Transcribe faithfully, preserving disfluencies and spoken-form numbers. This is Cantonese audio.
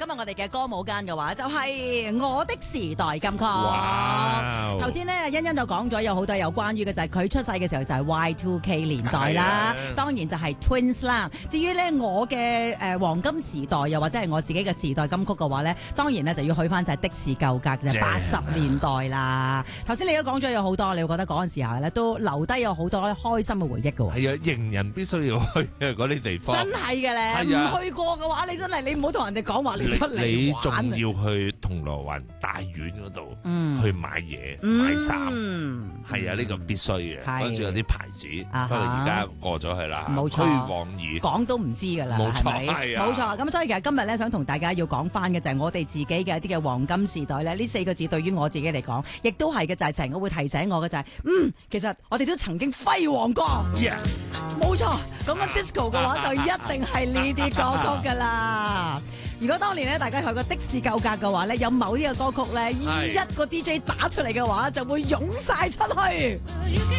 今日我哋嘅歌舞間嘅話，就係我的時代金曲。 哇！ 頭先咧，欣欣就講咗有好多有關於嘅，就係佢出世嘅時候就係 Y two K 年代啦，當然就係 Twins 啦。至於咧我嘅誒、呃、黃金時代，又或者係我自己嘅時代金曲嘅話咧，當然咧就要去翻就係的士舊格就係八十年代啦。頭先你都講咗有好多，你會覺得嗰陣時候咧都留低有好多開心嘅回憶嘅喎。 係啊，迎人必須要去嘅嗰啲地方。 真係嘅咧，唔、啊、去過嘅話，你真係你唔好同人哋講話你出嚟玩。 你仲要去銅鑼灣大院嗰度、嗯、去買嘢、嗯、買衫，係啊，呢、呢個必須嘅。嗰陣時有啲牌子，不過而家過咗去啦， 冇錯， 虛妄意講都唔知㗎啦， 冇錯， 係啊，冇錯。咁所以其實今日咧想同大家要講翻嘅就係我哋自己嘅一啲嘅黃金時代咧，呢四個字對於我自己嚟講，亦都係嘅，就係成日會提醒我嘅就係、是，嗯，其實我哋都曾經輝煌過。 Yeah. 冇錯，咁啊 disco 嘅話就一定係呢啲歌曲噶啦。如果當年咧大家去過的士舊格嘅話咧，有某啲嘅歌曲咧，一個 D J 打出嚟嘅話，就會湧晒出去。